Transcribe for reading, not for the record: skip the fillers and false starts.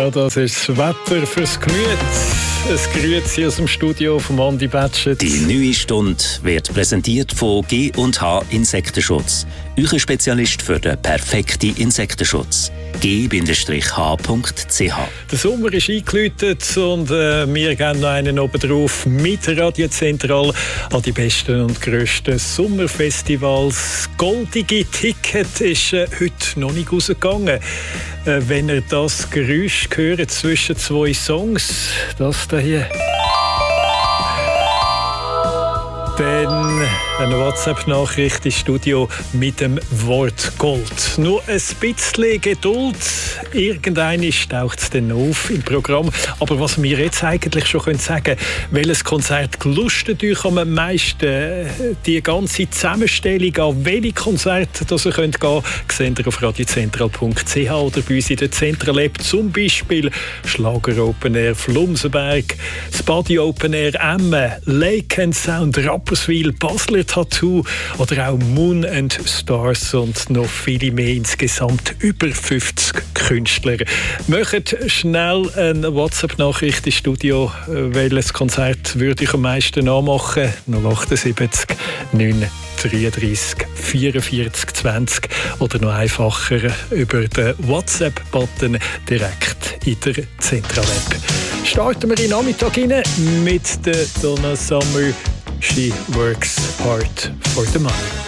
Ja, das ist das Wetter fürs Gemüt. Es grüßt Sie aus dem Studio von Andi Batschet. Die neue Stunde wird präsentiert von G&H Insektenschutz. Euer Spezialist für den perfekten Insektenschutz. g-h.ch. Der Sommer ist eingeläutet und wir geben noch einen oben drauf mit Radio Zentral an die besten und grössten Sommerfestivals. Das goldige Ticket ist heute noch nicht rausgegangen. Wenn ihr das Geräusch hört zwischen zwei Songs, das hier, dann eine WhatsApp-Nachricht ins Studio mit dem Wort Gold. Nur ein bisschen Geduld. Irgendwann taucht es dann auf im Programm. Aber was wir jetzt eigentlich schon sagen können, welches Konzert gelustet euch am meisten? Die ganze Zusammenstellung an welche Konzerte ihr gehen könnt, seht ihr auf radiozentral.ch oder bei uns in der Central App. Zum Beispiel Schlager Open Air Flumsenberg, das Body Open Air Emmen, Lake and Sound Rapperswil, Basler Tattoo oder auch Moon and Stars und noch viele mehr, insgesamt über 50 Künstler. Macht schnell eine WhatsApp-Nachricht ins Studio, welches Konzert würde ich am meisten anmachen? 078 933 44 20 oder noch einfacher über den WhatsApp-Button direkt in der Central-App. Starten wir in den Nachmittag rein mit der Donna Summer. She works hard for the money.